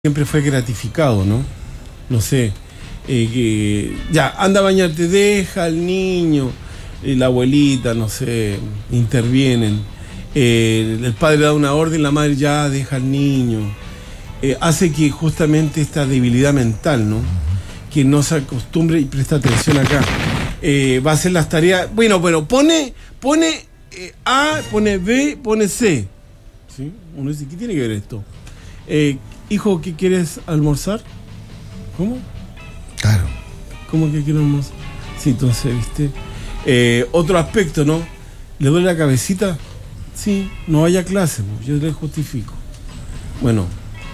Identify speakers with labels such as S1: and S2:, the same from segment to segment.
S1: siempre fue gratificado, ¿no? No sé, ya, anda a bañarte, deja al niño, la abuelita, no sé, intervienen, el padre da una orden, la madre ya deja al niño, hace que justamente esta debilidad mental, ¿no? Que no se acostumbre y presta atención acá, va a hacer las tareas, bueno, pone A, pone B, pone C, ¿sí? Uno dice, ¿qué tiene que ver esto? Hijo, ¿qué quieres almorzar? ¿Cómo?
S2: Claro.
S1: ¿Cómo que quiero almorzar? Sí, entonces, ¿viste? Otro aspecto, ¿no? ¿Le duele la cabecita? Sí, no vaya a clase, pues, yo le justifico. Bueno,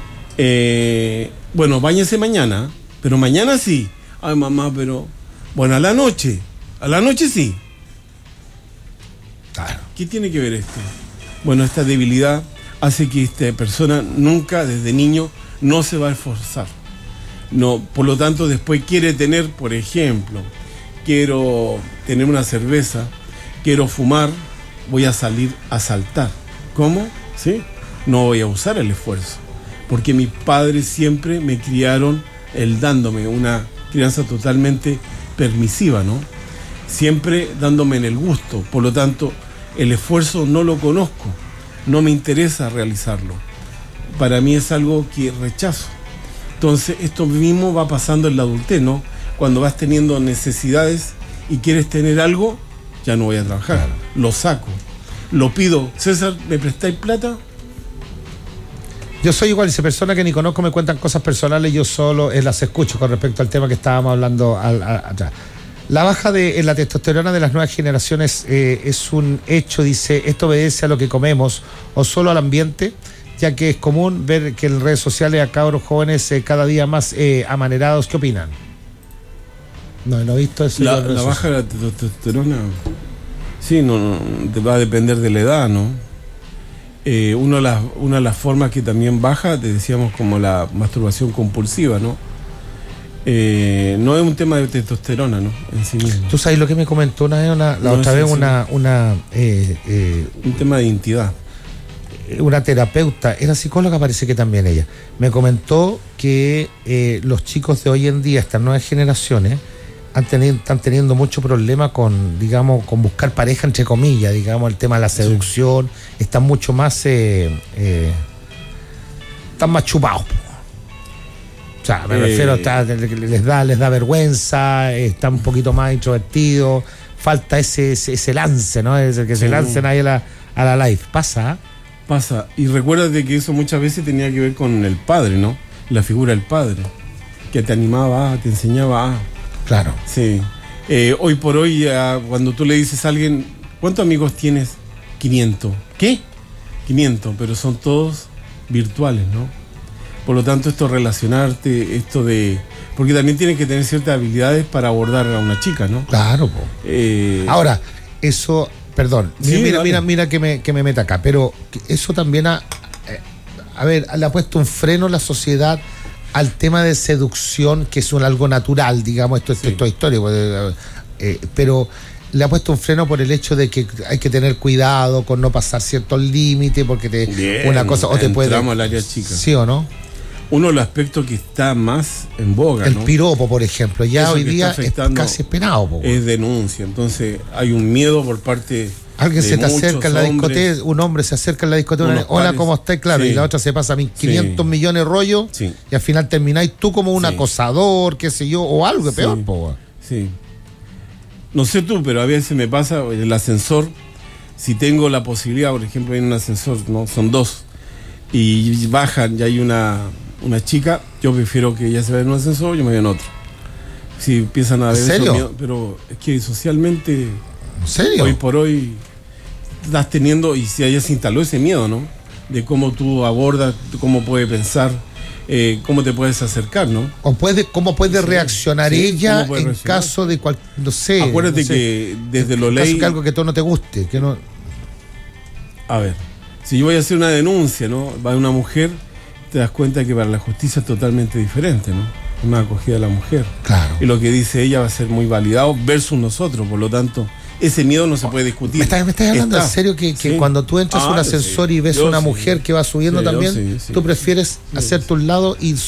S1: báñese mañana, pero mañana sí. Ay, mamá, pero... Bueno, a la noche sí.
S2: Claro.
S1: ¿Qué tiene que ver esto? Bueno, esta debilidad hace que esta persona nunca, desde niño, no se va a esforzar. No, por lo tanto, después quiere tener, por ejemplo, quiero tener una cerveza, quiero fumar, voy a salir a saltar. ¿Cómo? ¿Sí? No voy a usar el esfuerzo, porque mis padres siempre me criaron dándome una crianza totalmente permisiva, ¿no? Siempre dándome en el gusto. Por lo tanto, el esfuerzo no lo conozco. No me interesa realizarlo. Para mí es algo que rechazo. Entonces, esto mismo va pasando en la adultez, ¿no? Cuando vas teniendo necesidades y quieres tener algo, ya no voy a trabajar. Claro. Lo saco. Lo pido. César, ¿me prestáis plata?
S2: Yo soy igual, esa persona que ni conozco me cuentan cosas personales, yo solo las escucho con respecto al tema que estábamos hablando atrás. La baja en la testosterona de las nuevas generaciones es un hecho, dice, esto obedece a lo que comemos o solo al ambiente, ya que es común ver que en redes sociales a cabros jóvenes cada día más amanerados. ¿Qué opinan? No he visto eso.
S1: La baja de la testosterona, sí, no, va a depender de la edad, ¿no? Una de las formas que también baja, te decíamos, como la masturbación compulsiva, ¿no? No es un tema de testosterona, ¿no? En sí mismo.
S2: ¿Tú sabes lo que me comentó una vez,
S1: un tema de identidad?
S2: Una terapeuta, era psicóloga, parece que también ella, me comentó que los chicos de hoy en día, estas nuevas generaciones, están teniendo mucho problema con, digamos, con buscar pareja, entre comillas, digamos, el tema de la seducción, sí. Están mucho más, están más chupados. O sea, me refiero, les da vergüenza, están un poquito más introvertidos, falta ese lance, ¿no? Es el que se lancen ahí a la live. ¿Pasa?
S1: Pasa. Y recuérdate que eso muchas veces tenía que ver con el padre, ¿no? La figura del padre, que te animaba, te enseñaba.
S2: Claro.
S1: Sí. Hoy por hoy, cuando tú le dices a alguien, ¿cuántos amigos tienes? 500. ¿Qué? 500, pero son todos virtuales, ¿no? Por lo tanto, esto relacionarte, porque también tienes que tener ciertas habilidades para abordar a una chica, ¿no?
S2: Claro, po. Ahora, eso, perdón, sí, mira que me meta acá, pero eso también le ha puesto un freno a la sociedad al tema de seducción, que es algo natural, digamos, esto es toda historia, pero le ha puesto un freno por el hecho de que hay que tener cuidado con no pasar ciertos límites, porque una cosa o te puede...
S1: Entramos al área chica.
S2: ¿Sí o no?
S1: Uno de los aspectos que está más en boga,
S2: el piropo, por ejemplo, ya eso hoy día es casi esperado.
S1: Es denuncia, entonces hay un miedo por parte
S2: alguien
S1: de
S2: se te acerca en la
S1: hombres,
S2: discoteca, un hombre se acerca en la discoteca, hola, ¿cómo estás? Claro, sí. Y la otra se pasa 500 millones de rollos, sí. Y al final termináis tú como un acosador, qué sé yo, o algo peor,
S1: Sí. No sé tú, pero a veces me pasa el ascensor, si tengo la posibilidad, por ejemplo, en un ascensor, ¿no? Son dos, y bajan, y hay una chica, yo prefiero que ella se vaya en un ascensor, yo me voy en otro. Si empiezan a ver eso, miedo, pero es que socialmente,
S2: ¿en serio?
S1: Hoy por hoy estás teniendo, y si ella se instaló ese miedo, ¿no? De cómo tú abordas, cómo puede pensar, cómo te puedes acercar, ¿no?
S2: O cómo puede reaccionar ella en caso de no sé.
S1: Acuérdate que desde lo ley,
S2: que algo que tú no te guste, que no.
S1: A ver, si yo voy a hacer una denuncia, ¿no? Va una mujer, te das cuenta que para la justicia es totalmente diferente, ¿no? Una acogida de la mujer.
S2: Claro.
S1: Y lo que dice ella va a ser muy validado versus nosotros, por lo tanto, ese miedo no se puede discutir.
S2: ¿Me estás hablando
S1: Está.
S2: en serio que
S1: Sí.
S2: cuando tú entras a un ascensor y ves
S1: Yo
S2: una
S1: sí.
S2: mujer que va subiendo
S1: Sí, yo
S2: también,
S1: sí.
S2: tú prefieres hacerte un lado y